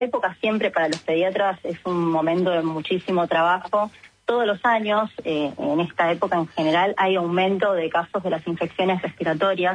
época siempre para los pediatras es un momento de muchísimo trabajo. Todos los años, en esta época en general, hay aumento de casos de las infecciones respiratorias.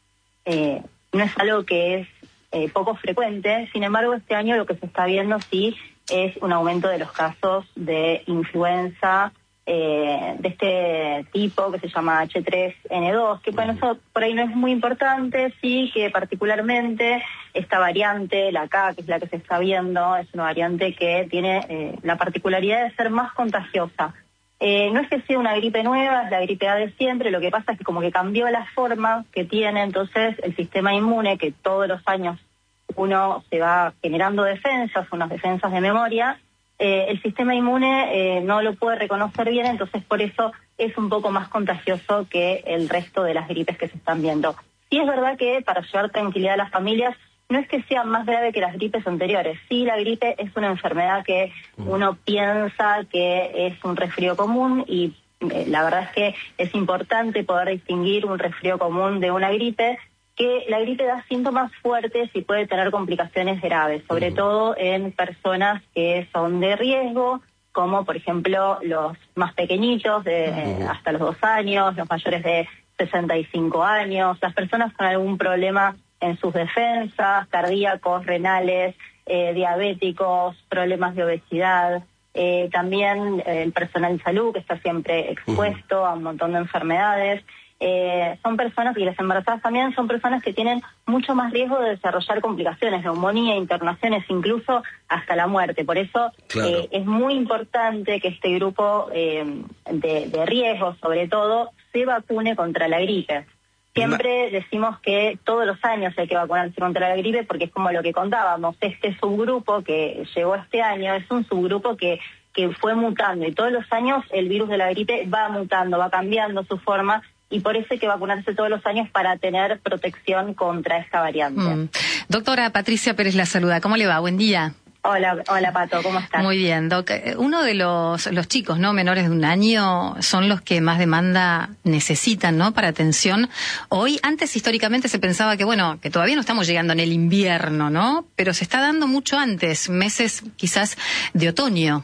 No es algo que es poco frecuente, sin embargo, este año lo que se está viendo sí es un aumento de los casos de influenza de este tipo que se llama H3N2, que bueno, eso por ahí no es muy importante, sí que particularmente esta variante, la K, que es la que se está viendo, es una variante que tiene la particularidad de ser más contagiosa. No es que sea una gripe nueva, es la gripe A de siempre, lo que pasa es que como que cambió la forma que tiene, entonces el sistema inmune, que todos los años uno se va generando defensas, unas defensas de memoria, el sistema inmune no lo puede reconocer bien, entonces por eso es un poco más contagioso que el resto de las gripes que se están viendo. Sí es verdad que para llevar tranquilidad a las familias, no es que sea más grave que las gripes anteriores. Sí, la gripe es una enfermedad que uno piensa que es un resfrío común y la verdad es que es importante poder distinguir un resfrío común de una gripe, que la gripe da síntomas fuertes y puede tener complicaciones graves, sobre todo en personas que son de riesgo, como por ejemplo los más pequeñitos, hasta los 2 años, los mayores de 65 años, las personas con algún problema en sus defensas, cardíacos, renales, diabéticos, problemas de obesidad, también el personal de salud que está siempre expuesto a un montón de enfermedades. Son personas, y las embarazadas también, son personas que tienen mucho más riesgo de desarrollar complicaciones, neumonía, internaciones, incluso hasta la muerte. Por eso es muy importante que este grupo de riesgo, sobre todo, se vacune contra la gripe. Siempre decimos que todos los años hay que vacunarse contra la gripe porque es como lo que contábamos, este subgrupo que llegó este año es un subgrupo que fue mutando y todos los años el virus de la gripe va mutando, va cambiando su forma y por eso hay que vacunarse todos los años para tener protección contra esta variante. Doctora Patricia Pérez la saluda, ¿cómo le va? Buen día. Hola Pato, ¿cómo estás? Muy bien, Doc. Uno de los chicos, ¿no? Menores de 1 año son los que más demanda necesitan, ¿no? Para atención. Hoy, antes históricamente se pensaba que, bueno, que todavía no estamos llegando en el invierno, ¿no? Pero se está dando mucho antes, meses quizás de otoño.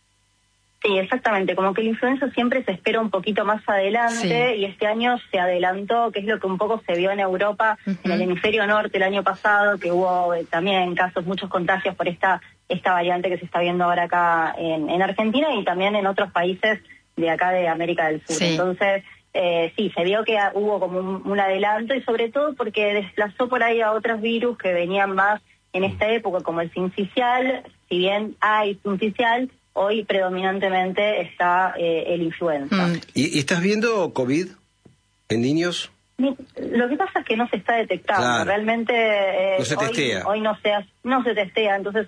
Sí, exactamente, como que la influenza siempre se espera un poquito más adelante y este año se adelantó, que es lo que un poco se vio en Europa, en el hemisferio norte el año pasado, que hubo también casos, muchos contagios por esta variante que se está viendo ahora acá en Argentina y también en otros países de acá de América del Sur. Entonces, sí, se vio que hubo como un adelanto y sobre todo porque desplazó por ahí a otros virus que venían más en esta época, como el sincicial, si bien hay sincicial, hoy predominantemente está el influenza. ¿Y estás viendo COVID en niños? Lo que pasa es que no se está detectando. Realmente no se testea. Hoy no se testea, entonces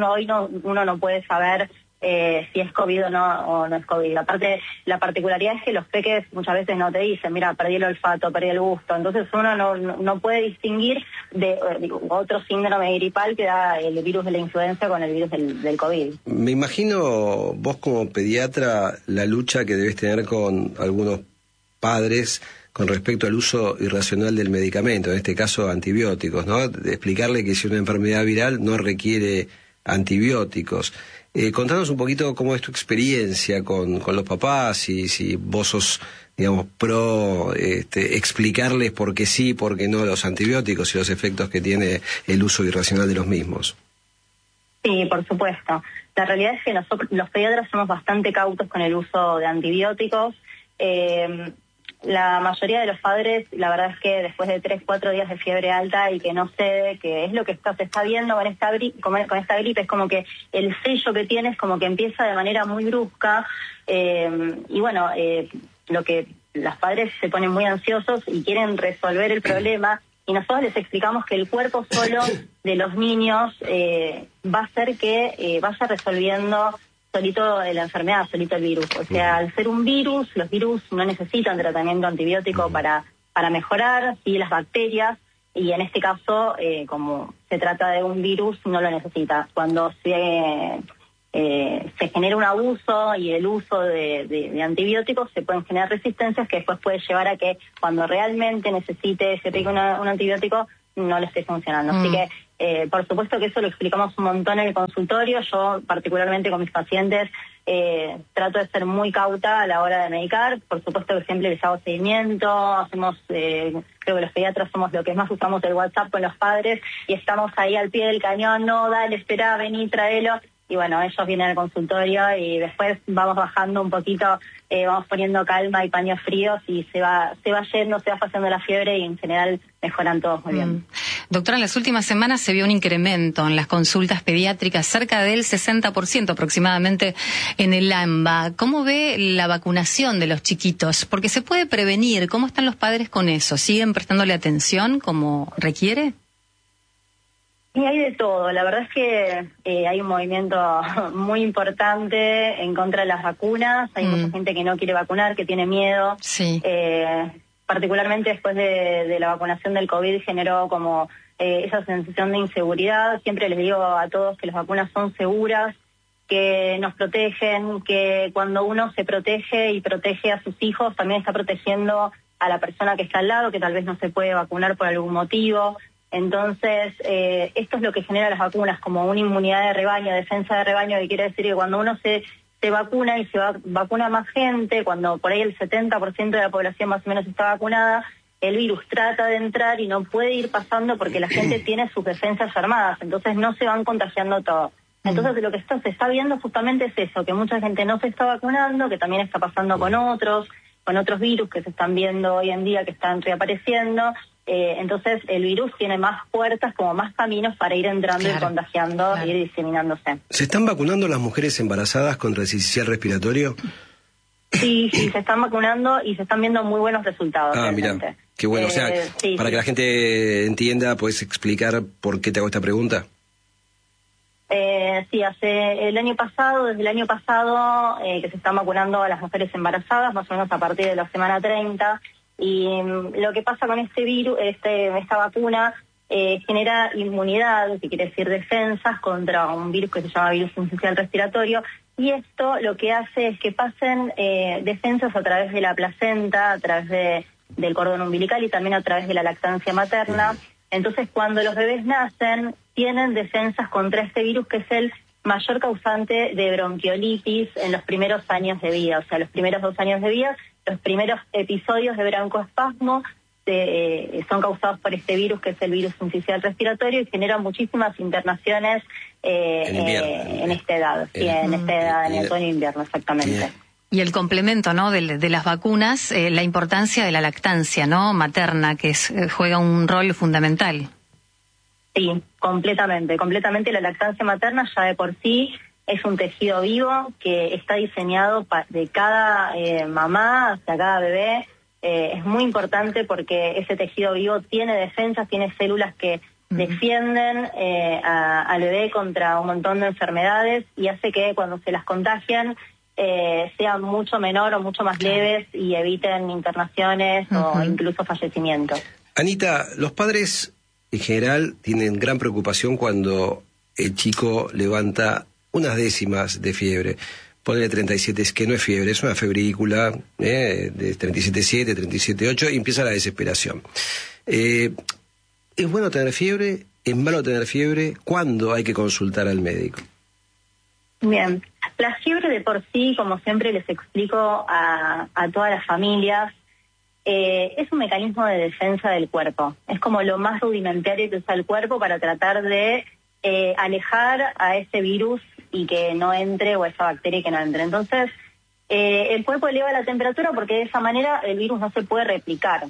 uno no puede saber si es COVID o no es COVID. Aparte, la particularidad es que los peques muchas veces no te dicen, mira, perdí el olfato, perdí el gusto. Entonces uno no puede distinguir de otro síndrome gripal que da el virus de la influenza con el virus del COVID. Me imagino vos como pediatra la lucha que debes tener con algunos padres con respecto al uso irracional del medicamento, en este caso antibióticos, ¿no? De explicarle que si una enfermedad viral no requiere antibióticos. Contanos un poquito cómo es tu experiencia con los papás y si vos sos, digamos, pro explicarles por qué sí, por qué no los antibióticos y los efectos que tiene el uso irracional de los mismos. Sí, por supuesto. La realidad es que nosotros, los pediatras, somos bastante cautos con el uso de antibióticos. La mayoría de los padres, la verdad es que después de 3-4 días de fiebre alta y que no cede, que es lo que se está viendo con esta gripe, es como que el sello que tiene es como que empieza de manera muy brusca y bueno, lo que los padres se ponen muy ansiosos y quieren resolver el problema y nosotros les explicamos que el cuerpo solo de los niños va a hacer que vaya resolviendo solito la enfermedad, solito el virus. O sea, al ser un virus, los virus no necesitan tratamiento antibiótico para mejorar, sí, las bacterias, y en este caso, como se trata de un virus, no lo necesita. Cuando se genera un abuso y el uso de antibióticos, se pueden generar resistencias que después puede llevar a que cuando realmente necesite, se aplique un antibiótico, no le esté funcionando. Así que Por supuesto que eso lo explicamos un montón en el consultorio. Yo, particularmente con mis pacientes, trato de ser muy cauta a la hora de medicar. Por supuesto que siempre les hago seguimiento, hacemos, creo que los pediatras somos lo que más usamos el WhatsApp con los padres y estamos ahí al pie del cañón, no, dale, espera, vení, tráelo. Y bueno, ellos vienen al consultorio y después vamos bajando un poquito, vamos poniendo calma y paños fríos y se va yendo, se va pasando la fiebre y en general mejoran todos muy bien. Doctora, en las últimas semanas se vio un incremento en las consultas pediátricas, cerca del 60% aproximadamente en el AMBA. ¿Cómo ve la vacunación de los chiquitos? Porque se puede prevenir. ¿Cómo están los padres con eso? ¿Siguen prestándole atención como requiere? Y hay de todo. La verdad es que hay un movimiento muy importante en contra de las vacunas. Hay mucha gente que no quiere vacunar, que tiene miedo. Sí. Particularmente después de la vacunación del COVID generó como esa sensación de inseguridad. Siempre les digo a todos que las vacunas son seguras, que nos protegen, que cuando uno se protege y protege a sus hijos, también está protegiendo a la persona que está al lado, que tal vez no se puede vacunar por algún motivo. Entonces, esto es lo que genera las vacunas, como una inmunidad de rebaño, defensa de rebaño, que quiere decir que cuando uno se vacuna y se vacuna más gente, cuando por ahí el 70% de la población más o menos está vacunada, el virus trata de entrar y no puede ir pasando porque la gente tiene sus defensas armadas, entonces no se van contagiando todos. Entonces lo que se está viendo justamente es eso, que mucha gente no se está vacunando, que también está pasando con otros virus que se están viendo hoy en día, que están reapareciendo. Entonces el virus tiene más puertas, como más caminos para ir entrando y contagiando y ir diseminándose. ¿Se están vacunando las mujeres embarazadas contra el sincicial respiratorio? Sí, se están vacunando y se están viendo muy buenos resultados. Mira, qué bueno. O sea, para que la gente entienda, ¿puedes explicar por qué te hago esta pregunta? Sí, desde el año pasado, que se están vacunando a las mujeres embarazadas, más o menos a partir de la semana 30, y lo que pasa con este virus, esta vacuna, genera inmunidad, que quiere decir defensas contra un virus que se llama virus sincicial respiratorio, y esto lo que hace es que pasen defensas a través de la placenta, a través del cordón umbilical y también a través de la lactancia materna. Entonces, cuando los bebés nacen, tienen defensas contra este virus, que es el mayor causante de bronquiolitis en los primeros años de vida, o sea, los primeros 2 años de vida. Los primeros episodios de broncoespasmo son causados por este virus, que es el virus sincicial respiratorio, y generan muchísimas internaciones en esta edad, en el otoño e invierno, exactamente. Y el complemento, ¿no?, de las vacunas, la importancia de la lactancia, ¿no?, materna, que juega un rol fundamental. Sí, completamente. La lactancia materna ya de por sí es un tejido vivo que está diseñado de cada mamá hasta cada bebé. Es muy importante porque ese tejido vivo tiene defensas, tiene células que defienden al bebé contra un montón de enfermedades y hace que cuando se las contagian sean mucho menor o mucho más leves y eviten internaciones o incluso fallecimientos. Anita, los padres en general tienen gran preocupación cuando el chico levanta unas décimas de fiebre. Ponele 37, es que no es fiebre, es una febrícula de 37,7, 37,8 y empieza la desesperación. ¿Es bueno tener fiebre? ¿Es malo tener fiebre? ¿Cuándo hay que consultar al médico? Bien, la fiebre de por sí, como siempre les explico a todas las familias, es un mecanismo de defensa del cuerpo. Es como lo más rudimentario que usa el cuerpo para tratar de alejar a ese virus y que no entre, o esa bacteria que no entre. Entonces, el cuerpo eleva la temperatura porque de esa manera el virus no se puede replicar.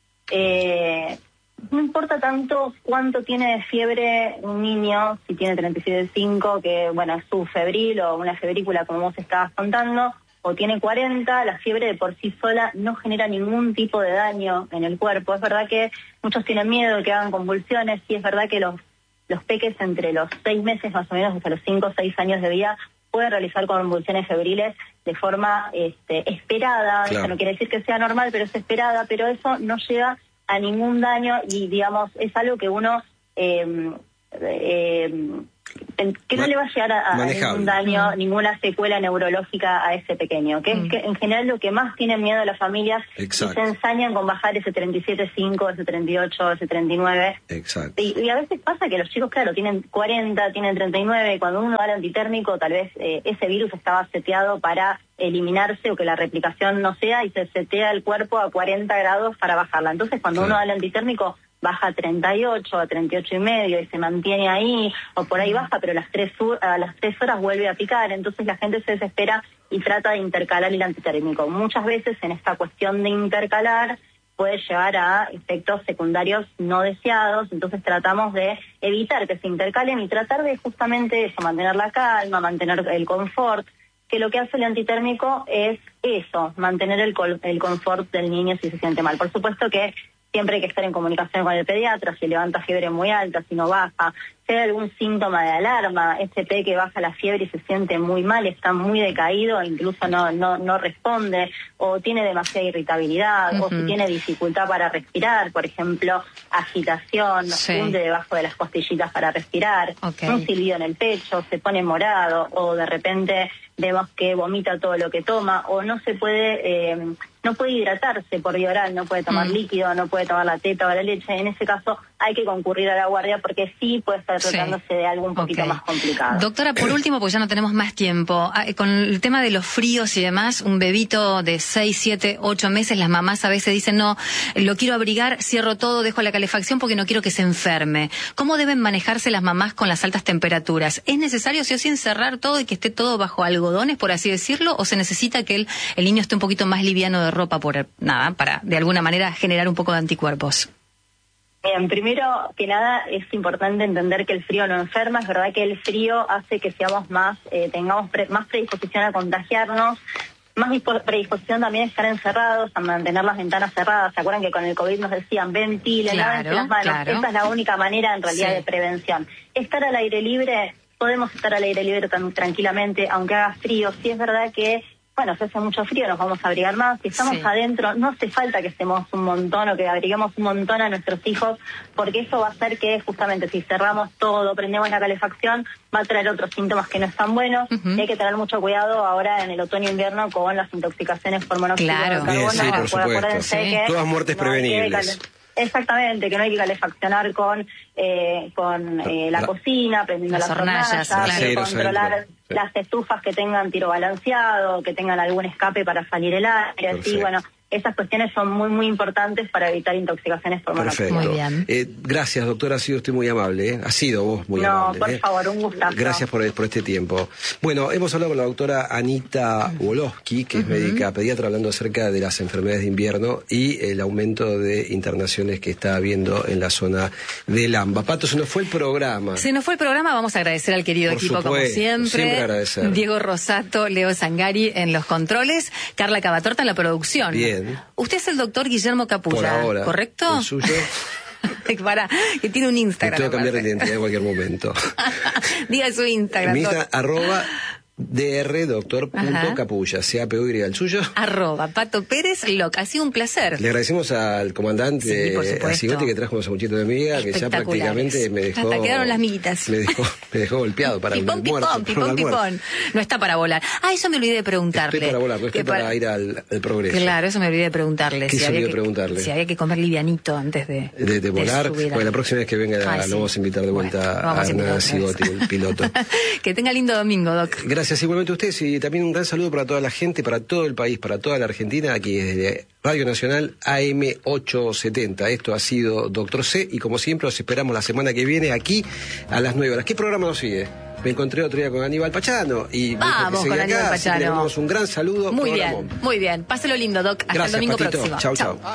No importa tanto cuánto tiene de fiebre un niño, si tiene 37,5, que bueno, es subfebril o una febrícula como vos estabas contando, o tiene 40, la fiebre de por sí sola no genera ningún tipo de daño en el cuerpo. Es verdad que muchos tienen miedo de que hagan convulsiones, y es verdad que los peques entre los 6 meses más o menos, hasta los 5 o 6 años de vida, pueden realizar convulsiones febriles de forma esperada. Claro. Eso no quiere decir que sea normal, pero es esperada, pero eso no llega a ningún daño y, digamos, es algo que uno que no le va a llegar a ningún daño, ninguna secuela neurológica a ese pequeño, que es que en general lo que más tienen miedo las familias y se ensañan con bajar ese 37,5, ese 38, ese 39. Exacto. Y a veces pasa que los chicos, claro, tienen 40, tienen 39, y cuando uno da el antitérmico, tal vez ese virus estaba seteado para eliminarse o que la replicación no sea, y se setea el cuerpo a 40 grados para bajarla. Entonces, cuando uno da el antitérmico, baja a 38, a 38,5 y se mantiene ahí, o por ahí baja, pero a las 3 horas vuelve a picar. Entonces la gente se desespera y trata de intercalar el antitérmico. Muchas veces en esta cuestión de intercalar puede llevar a efectos secundarios no deseados, entonces tratamos de evitar que se intercalen y tratar de justamente eso, mantener la calma, mantener el confort, que lo que hace el antitérmico es eso, mantener el confort del niño si se siente mal. Por supuesto que siempre hay que estar en comunicación con el pediatra, si levanta fiebre muy alta, si no baja, si hay algún síntoma de alarma, este P que baja la fiebre y se siente muy mal, está muy decaído, incluso no responde, o tiene demasiada irritabilidad, o si tiene dificultad para respirar, por ejemplo, agitación, hunde debajo de las costillitas para respirar, un silbido en el pecho, se pone morado, o de repente vemos que vomita todo lo que toma, o no puede hidratarse por vía oral, no puede tomar líquido, no puede tomar la teta o la leche. En ese caso hay que concurrir a la guardia porque sí puede estar tratándose de algo un poquito más complicado. Doctora, por último, porque ya no tenemos más tiempo, con el tema de los fríos y demás, un bebito de 6, 7, 8 meses, las mamás a veces dicen, no, lo quiero abrigar, cierro todo, dejo la calefacción porque no quiero que se enferme. ¿Cómo deben manejarse las mamás con las altas temperaturas? ¿Es necesario sí o sí encerrar todo y que esté todo bajo algodones, por así decirlo, o se necesita que el niño esté un poquito más liviano de ropa para de alguna manera generar un poco de anticuerpos? Bien, primero que nada es importante entender que el frío no enferma. Es verdad que el frío hace que seamos tengamos más predisposición a contagiarnos, más predisposición también a estar encerrados, a mantener las ventanas cerradas. ¿Se acuerdan que con el COVID nos decían ventilen, lávense las manos? Claro. Esa es la única manera en realidad de prevención. Estar al aire libre, podemos estar al aire libre tranquilamente, aunque haga frío. Sí es verdad que si hace mucho frío nos vamos a abrigar más. Si estamos adentro, no hace falta que estemos un montón o que abriguemos un montón a nuestros hijos, porque eso va a hacer que justamente si cerramos todo, prendemos la calefacción, va a traer otros síntomas que no están buenos. Y hay que tener mucho cuidado ahora en el otoño-invierno con las intoxicaciones por monóxido de carbono. Sí, por supuesto. Que todas muertes prevenibles. Exactamente, que no hay que calefaccionar con la cocina, prendiendo las hornallas, controlar las estufas que tengan tiro balanceado, que tengan algún escape para salir el aire. Así, esas cuestiones son muy, muy importantes para evitar intoxicaciones por monóxido. Muy bien. Gracias, doctora, ha sido usted muy amable. Ha sido vos muy amable. No, por favor, un gustazo. Gracias por este tiempo. Bueno, hemos hablado con la doctora Anita Wolowski, que es médica pediatra, hablando acerca de las enfermedades de invierno y el aumento de internaciones que está habiendo en la zona del AMBA. Pato, se nos fue el programa. Se nos fue el programa, vamos a agradecer al querido equipo como siempre. Siempre agradecer. Diego Rosato, Leo Zangari en los controles, Carla Cavatorta en la producción. Bien. Usted es el doctor Guillermo Capulla, por ahora, ¿correcto? ¿El suyo? Que tiene un Instagram. Tengo que cambiar de identidad en cualquier momento. Diga su Instagram. Mi Instagram, @dr.doctor.capulla, CAPUY, el suyo. @Pato Pérez Loc. Ha sido un placer. Le agradecemos al comandante Asigotti que trajo un sanguchito de miga, que ya prácticamente me dejó. Hasta quedaron las miguitas. Me dejó golpeado para el almuerzo. Pipón. No está para volar. Eso me olvidé de preguntarle. Estoy para volar, no estoy para ir al progreso. Claro, eso me olvidé de preguntarle. ¿Qué se olvidó de preguntarle? Si había que comer livianito antes de volar. Bueno, la próxima vez que venga lo vamos a invitar de vuelta a Hernán Asigotti, el piloto. Que tenga lindo domingo, Doc. Gracias igualmente a ustedes y también un gran saludo para toda la gente, para todo el país, para toda la Argentina, aquí desde Radio Nacional AM 870. Esto ha sido Doctor C y como siempre los esperamos la semana que viene aquí a las 9 horas. ¿Qué programa nos sigue? Me encontré otro día con Aníbal Pachano y vamos con Aníbal Pachano. Le damos un gran saludo. Muy bien. Páselo lindo, Doc. Hasta el domingo próximo. Chau.